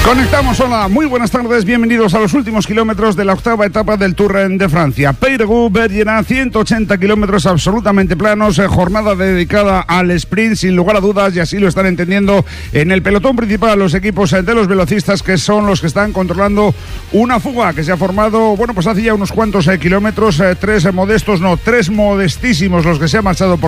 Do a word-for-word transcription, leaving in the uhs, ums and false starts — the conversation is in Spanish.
Conectamos, hola, muy buenas tardes, bienvenidos a los últimos kilómetros de la octava etapa del Tour de Francia. Périgueux-Vergena, ciento ochenta kilómetros absolutamente planos, eh, jornada dedicada al sprint sin lugar a dudas, y así lo están entendiendo en el pelotón principal los equipos eh, de los velocistas, que son los que están controlando una fuga que se ha formado, bueno, pues hace ya unos cuantos eh, kilómetros, eh, tres eh, modestos, no, tres modestísimos los que se han marchado por